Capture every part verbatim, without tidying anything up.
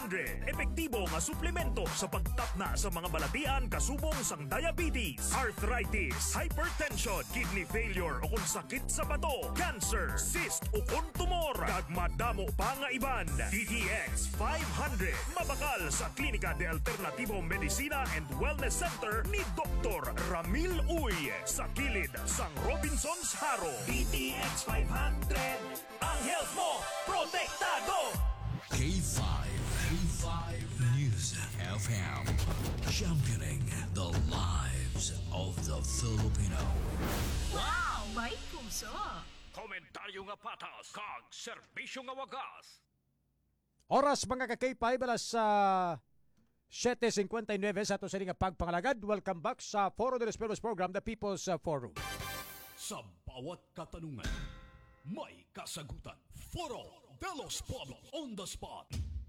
hundred. Epektibo nga suplemento sa pagtapna sa mga balatian kasubong sang diabetes, arthritis, hypertension, kidney failure o kung sakit sa bato, cancer, cyst o kung tumor. Kag madamo pa nga iban. D T X five hundred. Mabakal sa Klinika de Alternativo Medicina and Wellness Center ni Doktor Ramil Uy sa kilid sang Robinson's Haro. D T X five hundred. Ang health mo, protektado! K five. K five News F M. Championing the lives of the Filipino. Wow! May puso! Komentaryo nga patas, kag serbisyo nga wagas. Oras mga ka-K five alas sa seven fifty-nine sa ito sa nga pagpangalagad. Welcome back sa Foro de los Pueblos program, The People's Forum. Sa bawat katanungan, may kasagutan. Foro de los Pueblos on the spot.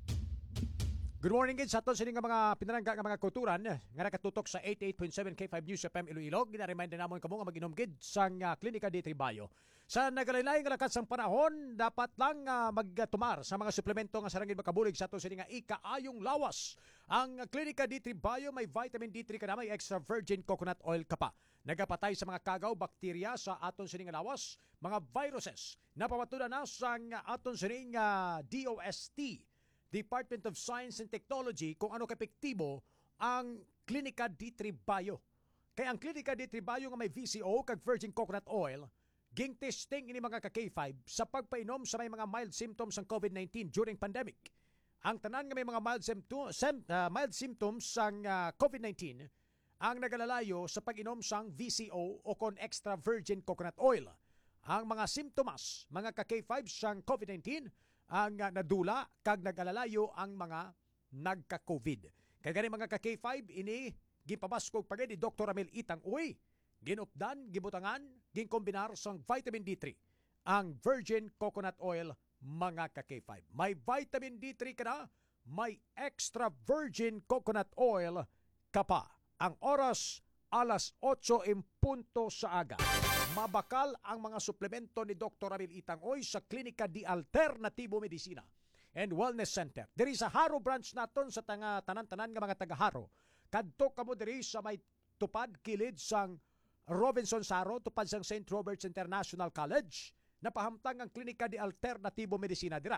Good morning kids sa ito sa nga mga pinarangga nga mga kulturan nga nakatutok sa eighty-eight point seven K five News F M Iloilo. Gina-remind na namon kamo nga mag-inom kids sa uh, Klinika de Tribayo. Sa nagalaylay nga lakas ang panahon, dapat lang uh, magtumar sa mga suplemento nga sarangin makabulig sa ito sa nga ikaayong lawas. Ang Klinika de Tribayo may vitamin D three ka na, may extra virgin coconut oil ka pa. Nagapatay sa mga kagaw, bakterya sa aton sa nga lawas, mga viruses. Napamatunan na sa aton sa nga D O S T, Department of Science and Technology, kung ano kaepektibo ang Klinika de Tribayo. Kaya ang Klinika de Tribayo nga may V C O kag virgin coconut oil, ging testing ini mga ka-K five sa pagpainom sa may mga mild symptoms ng COVID nineteen during pandemic. Ang tanan nga may mga mild, symptom, sem, uh, mild symptoms sang uh, COVID nineteen ang nagalalayo sa pag-inom sang V C O o kon extra virgin coconut oil. Ang mga simptomas, mga ka-K five sang COVID nineteen, ang uh, nadula kag nagalalayo ang mga nagka-COVID. Kaya gani mga ka-K five, ini gipabaskog pa ni Doktor Ramil Itang Uy, ginupdan, gibutangan, ginkombinar sang vitamin D three, ang virgin coconut oil mga ka-K five. May vitamin D three ka na, may extra virgin coconut oil ka pa. Ang oras, alas otso in punto sa aga. Mabakal ang mga suplemento ni Doktor Ramil Itang Uy sa Klinika de Alternativo Medicina and Wellness Center. Diri sa Haro branch naton sa tanga tanan-tanan nga mga taga-Haro. Kadto kamo diri sa may tupad kilid sang Robinson's Haro, tupad sang Saint Robert's International College. Napahamtang ang Klinika de Alternativo Medicina dira.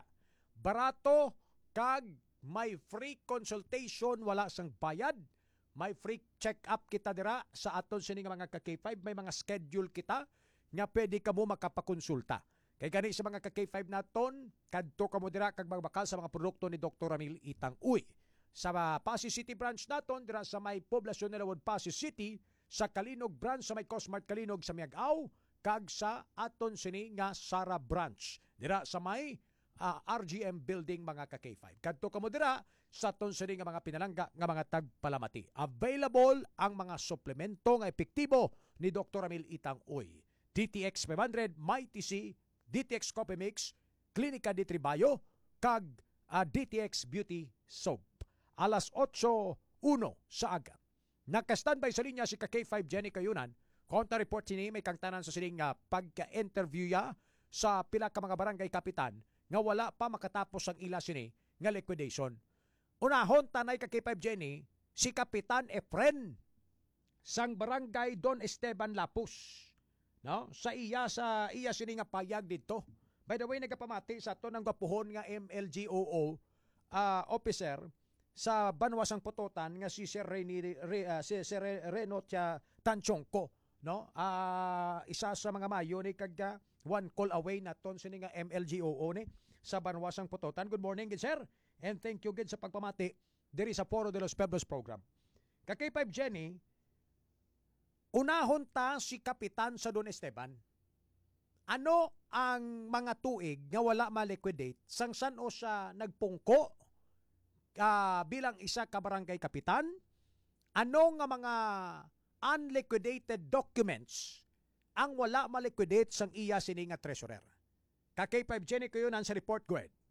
Barato kag may free consultation, wala sang bayad. May free check-up kita dira sa aton sini nga mga ka-K five. May mga schedule kita nga pwede ka mo makapakonsulta. Kay gani sa mga ka-K five naton, kadto ka mo dira kag magbakal sa mga produkto ni Doktor Ramil Itang Uy. Sa Pasig City branch naton, dira sa may Poblacion Nilawod, Pasig City, sa Kalinog branch, sa may Cosmart Kalinog sa Miag-aw, kag sa aton sini nga Sara branch, dira sa may Uh, R G M building mga ka-K five. Kadto kamo dira sa aton sini nga mga pinalangga nga mga tagpalamati. Available ang mga suplemento nga epektibo ni Doktor Ramil Itang Uy. D T X five hundred, Mighty C, D T X Coffee Mix, Klinika de Tribayo, kag uh, D T X Beauty Soap. Alas otso uno sa aga. Naka-standby sa linya si ka-K five Jenny Kayunan. Konta report sini may kang tanan sa sining uh, pagka-interview ya sa pila ka mga barangay kapitan nga wala pa makatapos ang ila sini nga liquidation. Unahon tanay ka-K five Jenny, si Kapitan Efren sang barangay Don Esteban Lapus. No? Sa iya sa iya sini nga payag dito. By the way, nagapamati sa to ng gapuhon nga M L G O O uh, officer sa Banwasang Putotan nga si Sir Reni, Re, uh, si Sir Reno Tia Tanchongko, no? Uh, isa sa mga mayo ni kagda one call away naton sini nga M L G O O ni sa Banwasang Putotan. Good morning, good sir. And thank you good sa pagpamati diri sa Foro de los Pueblos program. Ka-K five Jenny, unahon ta si Kapitan sa Don Esteban. Ano ang mga tuig nga wala ma-liquidate sang san o siya nagpungko uh, bilang isa ka barangay kapitan? Ano nga mga unliquidated documents ang wala ma-liquidate sang iya sini nga treasurer? Ka-K five Jenny ko yun sa report, go ahead.